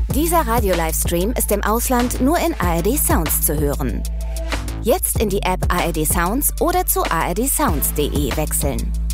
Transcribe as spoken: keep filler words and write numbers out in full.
Dieser Radio-Livestream ist im Ausland nur in A R D Sounds zu hören. Jetzt in die App A R D Sounds oder zu a r d sounds punkt d e wechseln.